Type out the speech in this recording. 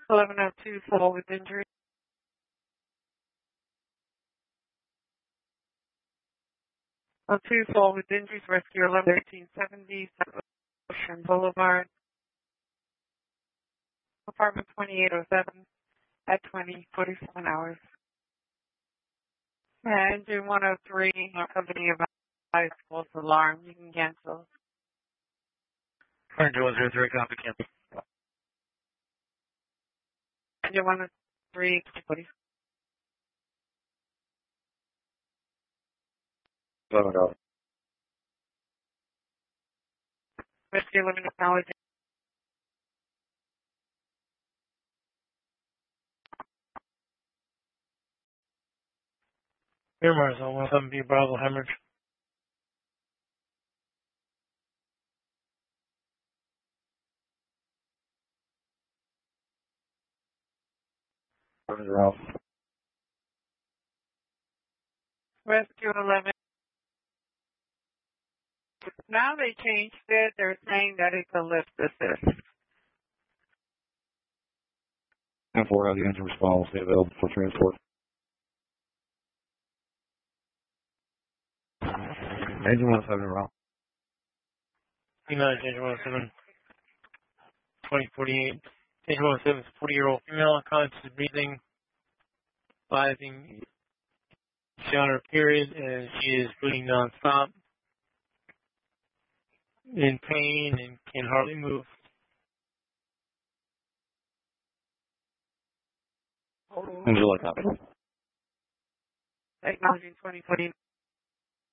1102 fall with injury. 02 fall with injuries, rescue 111370 Ocean Boulevard, apartment 2807 at 20:47 hours. And engine 103, company advised false alarm. You can cancel. Engine 103, copy, cancel. Engine 103, please. Rescue Living Technology. Here, Marzal, 17B Bravo, hemorrhage. Rescue 11. Now they changed it. They're saying that it's a lift assist. And 4 the engine response, stay available for transport. Engine 17 route. Engine 17, 2048. Engine 17 is a 40-year-old female, conscious breathing, advising she's on her period, and she is bleeding nonstop, in pain, and can hardly move. Engine like that. Technology 2049.